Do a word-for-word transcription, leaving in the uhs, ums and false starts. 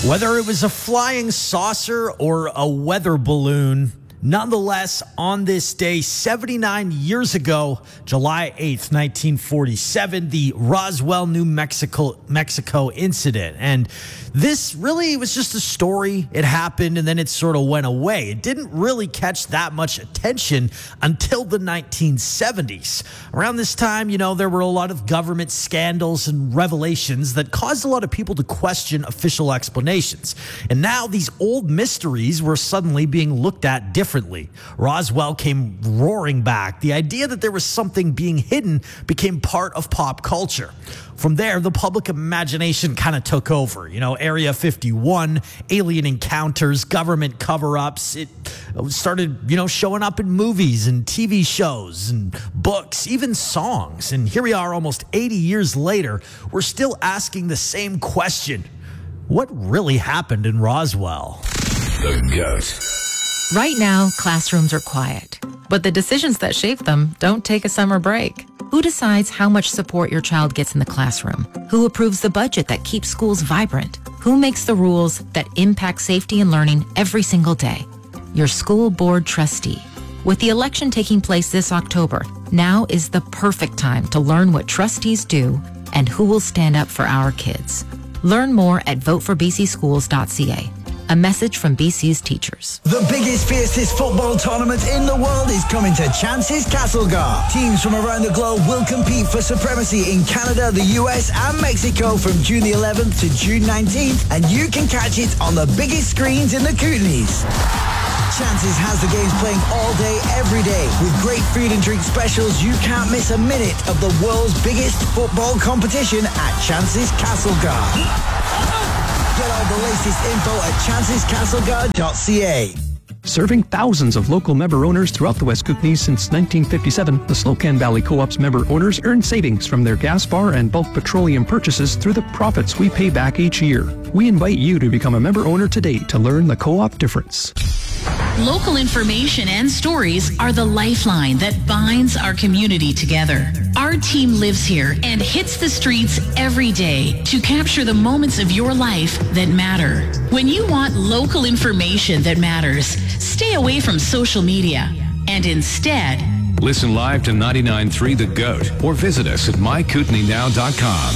Whether it was a flying saucer or a weather balloon, nonetheless, on this day, seventy-nine years ago, July eighth, nineteen forty-seven, the Roswell, New Mexico, Mexico incident. And this really was just a story. It happened and then it sort of went away. It didn't really catch that much attention until the nineteen seventies. Around this time, you know, there were a lot of government scandals and revelations that caused a lot of people to question official explanations. And now these old mysteries were suddenly being looked at differently. Roswell came roaring back. The idea that there was something being hidden became part of pop culture. From there, the public imagination kind of took over. You know, Area fifty-one, alien encounters, government cover-ups. It started, you know, showing up in movies and T V shows and books, even songs. And here we are almost eighty years later. We're still asking the same question. What really happened in Roswell? The GOAT. Right now, classrooms are quiet, but the decisions that shape them don't take a summer break. Who decides how much support your child gets in the classroom? Who approves the budget that keeps schools vibrant? Who makes the rules that impact safety and learning every single day? Your school board trustee. With the election taking place this October, now is the perfect time to learn what trustees do and who will stand up for our kids. Learn more at vote for b c schools dot c a. A message from B C's teachers. The biggest, fiercest football tournament in the world is coming to Chances Castlegar. Teams from around the globe will compete for supremacy in Canada, the U S and Mexico from June the eleventh to June nineteenth, and you can catch it on the biggest screens in the Kootenays. Chances has the games playing all day, every day. With great food and drink specials, you can't miss a minute of the world's biggest football competition at Chances Castlegar. Get all the latest info at chances castlegar dot c a. Serving thousands of local member owners throughout the West Kootenays since nineteen fifty-seven, the Slocan Valley Co-op's member owners earn savings from their gas bar and bulk petroleum purchases through the profits we pay back each year. We invite you to become a member owner today to learn the co-op difference. Local information and stories are the lifeline that binds our community together. Our team lives here and hits the streets every day to capture the moments of your life that matter. When you want local information that matters, stay away from social media and instead Listen live to ninety-nine point three The GOAT or visit us at my kootenay now dot com.